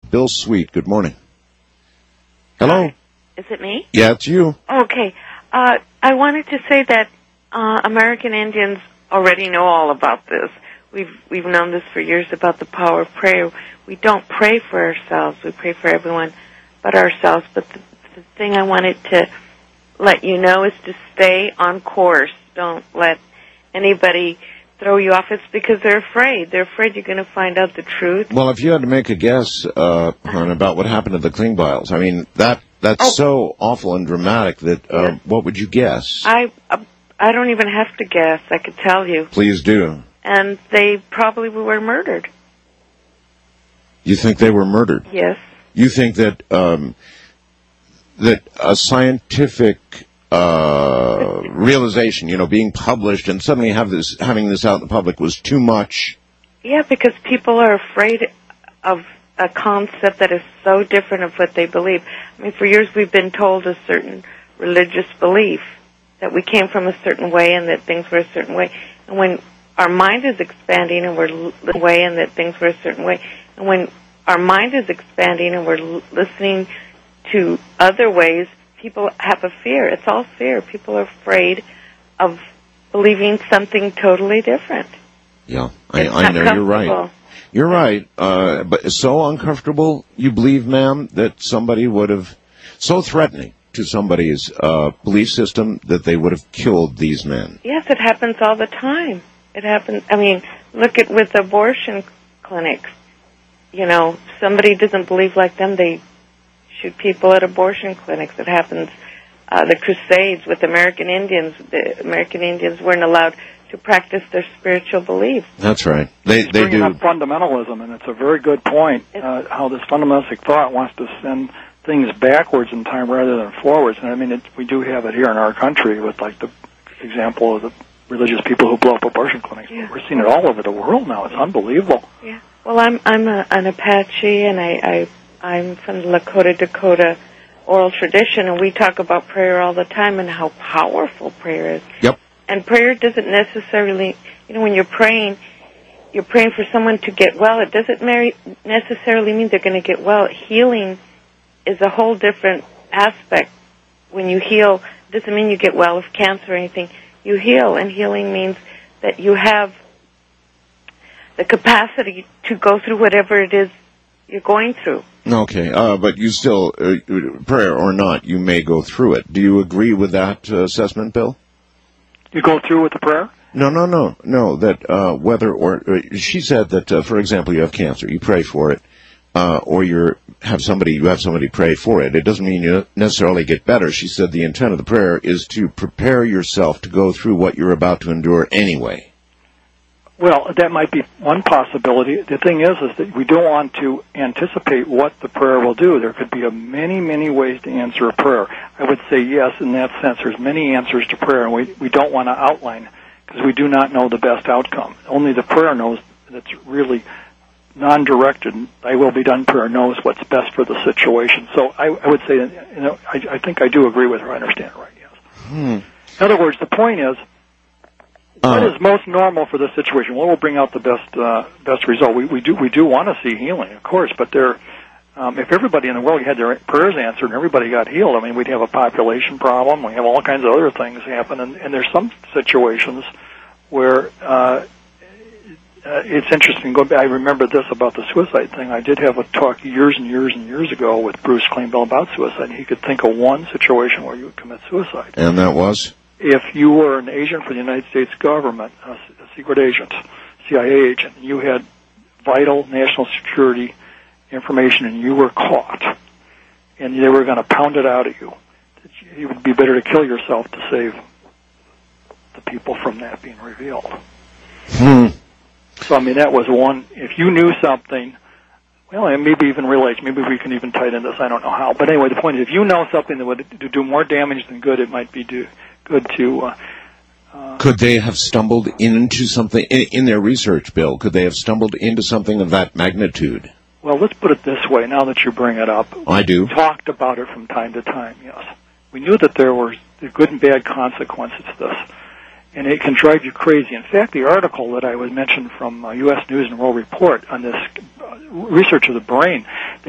Bill Sweet, good morning. Hello? Hi. Is it me? Yeah, it's you. Okay. I wanted to say that American Indians already know all about this. We've known this for years about the power of prayer. We don't pray for ourselves. We pray for everyone but ourselves. But the thing I wanted to let you know is to stay on course. Don't let anybody throw you off. It's because they're afraid. They're afraid you're going to find out the truth. Well, if you had to make a guess, Hern, about what happened to the Klingbeils, I mean, that's so awful and dramatic that, what would you guess? I don't even have to guess. I could tell you. Please do. And they probably were murdered. You think they were murdered? Yes. You think that that a scientific realization, being published and suddenly having this out in the public was too much? Yeah, because people are afraid of a concept that is so different of what they believe. I mean, for years we've been told a certain religious belief, that we came from a certain way and that things were a certain way. And when our mind is expanding and we're listening to other ways, people have a fear. It's all fear. People are afraid of believing something totally different. Yeah, I know you're right. You're right. But it's so uncomfortable, you believe, ma'am, that somebody would have, so threatening to somebody's belief system that they would have killed these men. Yes, it happens all the time. It happens. I mean, look at with abortion clinics. Somebody doesn't believe like them, they shoot people at abortion clinics. It happens. The Crusades with American Indians. The American Indians weren't allowed to practice their spiritual beliefs. That's right. They do. Bringing up fundamentalism, and it's a very good point. How this fundamentalistic thought wants to send things backwards in time rather than forwards. And I mean, we do have it here in our country with like the example of the religious people who blow up abortion clinics. Yeah. We're seeing it all over the world now. It's unbelievable. Yeah. Well, I'm an Apache, and I'm from the Lakota Dakota oral tradition, and we talk about prayer all the time and how powerful prayer is. Yep. And prayer doesn't necessarily, when you're praying for someone to get well. It doesn't necessarily mean they're going to get well. Healing is a whole different aspect. When you heal, it doesn't mean you get well of cancer or anything. You heal, and healing means that you have the capacity to go through whatever it is you're going through. Okay, but you still, prayer or not, you may go through it. Do you agree with that assessment, Bill? You go through with the prayer? No. That whether or she said that, for example, you have cancer, you pray for it, or you have somebody pray for it. It doesn't mean you necessarily get better. She said the intent of the prayer is to prepare yourself to go through what you're about to endure anyway. Well, that might be one possibility. The thing is that we don't want to anticipate what the prayer will do. There could be many, many ways to answer a prayer. I would say yes, in that sense. There's many answers to prayer, and we don't want to outline because we do not know the best outcome. Only the prayer knows that's really non-directed. Thy will be done prayer knows what's best for the situation. So I would say, I think I do agree with her. I understand it right, yes. In other words, the point is, what is most normal for the situation? What will bring out the best result? We do want to see healing, of course, but if everybody in the world had their prayers answered and everybody got healed, I mean, we'd have a population problem. We have all kinds of other things happen, and there's some situations where it's interesting. I remember this about the suicide thing. I did have a talk years and years and years ago with Bruce Klingbeil about suicide. He could think of one situation where you would commit suicide. And that was? If you were an agent for the United States government, a secret agent, CIA agent, you had vital national security information and you were caught, and they were going to pound it out of you, it would be better to kill yourself to save the people from that being revealed. So, I mean, that was one. If you knew something, well, and maybe even relates, maybe we can even tie it into this, I don't know how. But anyway, the point is, if you know something that would do more damage than good, it might be good to... Could they have stumbled into something, in their research, Bill, could they have stumbled into something of that magnitude? Well, let's put it this way, now that you bring it up. I do. We talked about it from time to time, yes. We knew that there were good and bad consequences to this, and it can drive you crazy. In fact, the article that I was mentioned from U.S. News and World Report on this research of the brain,